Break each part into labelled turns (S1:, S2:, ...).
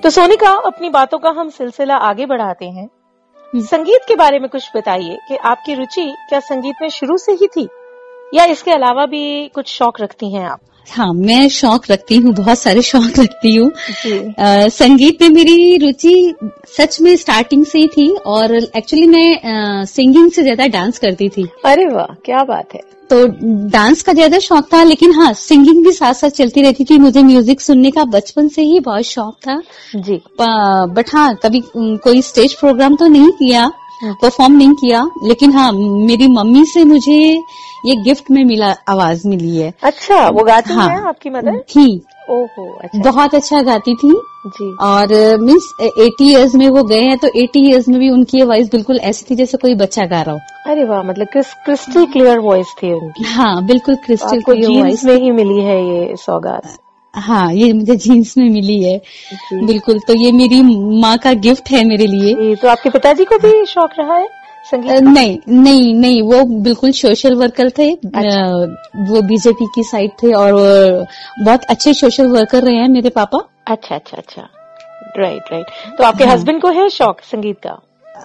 S1: तो सोनिका, अपनी बातों का हम सिलसिला आगे बढ़ाते हैं। संगीत के बारे में कुछ बताइए कि आपकी रुचि क्या संगीत में शुरू से ही थी या इसके अलावा भी कुछ शौक रखती हैं आप?
S2: हाँ, मैं शौक रखती हूँ, बहुत सारे शौक रखती हूँ। संगीत में मेरी रुचि सच में स्टार्टिंग से ही थी और एक्चुअली मैं सिंगिंग से ज्यादा डांस करती थी।
S1: अरे वाह, क्या बात है।
S2: तो डांस का ज्यादा शौक था, लेकिन हाँ, सिंगिंग भी साथ साथ चलती रहती थी। मुझे म्यूजिक सुनने का बचपन से ही बहुत शौक था
S1: जी।
S2: बट हाँ, कभी कोई स्टेज प्रोग्राम तो नहीं किया, परफॉर्म नहीं किया, लेकिन हाँ, मेरी मम्मी से मुझे ये गिफ्ट में मिला, आवाज मिली है।
S1: अच्छा, वो गाती हैं आपकी मदर?
S2: थी।
S1: ओहो, अच्छा।
S2: बहुत अच्छा गाती थी
S1: जी।
S2: और मीन्स 80 इयर्स में वो गए हैं, तो 80 इयर्स में भी उनकी आवाज बिल्कुल ऐसी थी जैसे कोई बच्चा गा रहा हो।
S1: अरे वाह, मतलब क्रिस्टल क्लियर वॉइस थी उनकी।
S2: हाँ, बिल्कुल क्रिस्टल क्लियर वॉइस
S1: में ही मिली है ये सौगात।
S2: हाँ, ये मुझे जीन्स में मिली है। बिल्कुल, तो ये मेरी माँ का गिफ्ट है मेरे लिए।
S1: तो आपके पिताजी को भी शौक रहा है संगीत?
S2: नहीं, वो बिल्कुल सोशल वर्कर थे। अच्छा। वो बीजेपी की साइड थे और बहुत अच्छे सोशल वर्कर रहे हैं मेरे पापा।
S1: अच्छा। राइट। तो आपके हस्बैंड को है शौक संगीत का?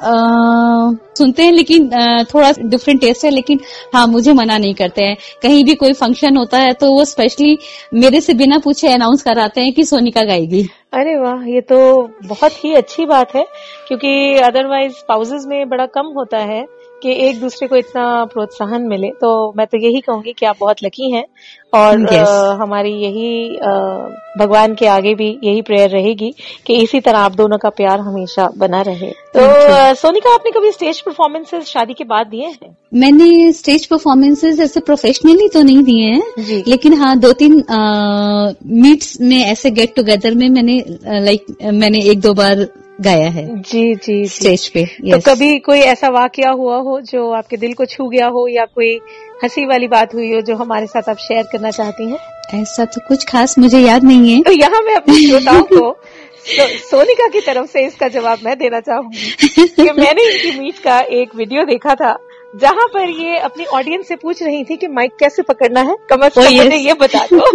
S2: सुनते हैं, लेकिन थोड़ा डिफरेंट टेस्ट है, लेकिन हाँ, मुझे मना नहीं करते हैं। कहीं भी कोई फंक्शन होता है तो वो स्पेशली मेरे से बिना पूछे अनाउंस कराते हैं कि सोनिका गाएगी।
S1: अरे वाह, ये तो बहुत ही अच्छी बात है, क्योंकि अदरवाइज स्पाउसेस में बड़ा कम होता है कि एक दूसरे को इतना प्रोत्साहन मिले। तो मैं तो यही कहूंगी कि आप बहुत लकी हैं और हमारी यही भगवान के आगे भी यही प्रेयर रहेगी कि इसी तरह आप दोनों का प्यार हमेशा बना रहे। तो सोनिका, आपने कभी स्टेज परफॉर्मेंसेस शादी के बाद दिए हैं?
S2: मैंने स्टेज परफॉर्मेंसेस ऐसे प्रोफेशनली तो नहीं दिए हैं, लेकिन हाँ, 2-3 मीट्स में ऐसे गेट टुगेदर में मैंने 1-2 बार गाया है।
S1: जी
S2: स्टेज पे।
S1: तो कभी कोई ऐसा वाकया हुआ हो जो आपके दिल को छू गया हो या कोई हंसी वाली बात हुई हो जो हमारे साथ आप शेयर करना चाहती हैं?
S2: ऐसा तो कुछ खास मुझे याद नहीं है।
S1: तो यहाँ मैं अपने श्रोताओं को सोनिका की तरफ से इसका जवाब मैं देना चाहूंगी कि मैंने इनकी मीट का एक वीडियो देखा था जहाँ पर ये अपनी ऑडियंस से पूछ रही थी कि माइक कैसे पकड़ना है, कम से कम मुझे ये बता दो।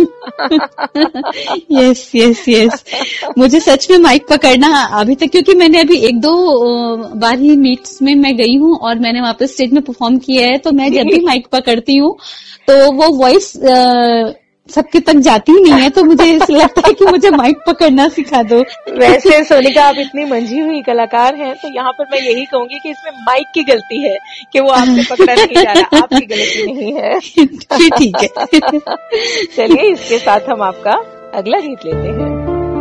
S2: यस। मुझे सच में माइक पकड़ना अभी तक, क्योंकि मैंने अभी 1-2 बार ही मीट्स में मैं गई हूँ और मैंने वहाँ पे स्टेज में परफॉर्म किया है, तो मैं जब भी माइक पकड़ती हूँ तो वो वॉइस सबके तक जाती ही नहीं है, तो मुझे ऐसा लगता है कि मुझे माइक पकड़ना सिखा दो।
S1: वैसे सोनिका, आप इतनी मंझी हुई कलाकार हैं, तो यहाँ पर मैं यही कहूंगी कि इसमें माइक की गलती है कि वो आपसे पकड़ा नहीं जा रहा, आपकी गलती नहीं है।
S2: ठीक है।
S1: चलिए, इसके साथ हम आपका अगला गीत लेते हैं।